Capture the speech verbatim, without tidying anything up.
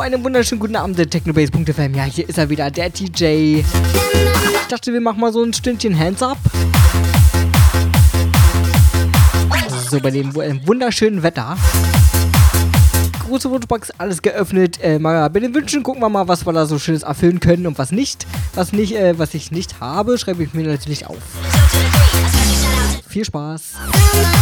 einen wunderschönen guten Abend, der Technobase Punkt F M. Ja, hier ist er wieder, der T J. Ich dachte, wir machen mal so ein Stündchen Hands Up. So, bei dem wunderschönen Wetter. Große Fotobox, alles geöffnet. Äh, mal bei den Wünschen gucken wir mal, was wir da so Schönes erfüllen können und was nicht. Was nicht, äh, was ich nicht habe, schreibe ich mir natürlich auf. Viel Spaß.